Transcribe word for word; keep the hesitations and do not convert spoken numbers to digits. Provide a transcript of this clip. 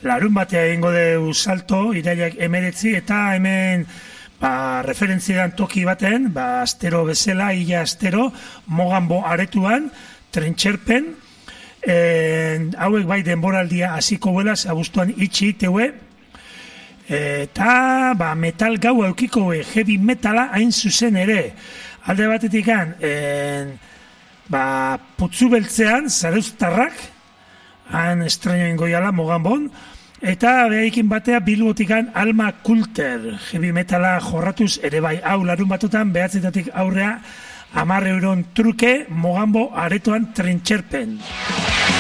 larun batea egingo du salto, irailak emeretzi, eta hemen ba, referentzian toki baten, ba, astero bezala, ia astero, Moganbo aretuan, trentxerpen, en, hauek bai denboraldia hasiko belaz, abuztuan itxi iteue, eta ba, metal gau eukiko heavy metala hain zuzen ere. Alde batetik an, en, ba, putzu beltzean, zareuztarrak, han estreñoen goiala Moganbon, eta behaikin batea Bilbotikan Alma Kulter, heavy metala jorratuz ere bai, hau larun batotan behatzetatik aurrea hamar euron truke Moganbo aretoan trentxerpen.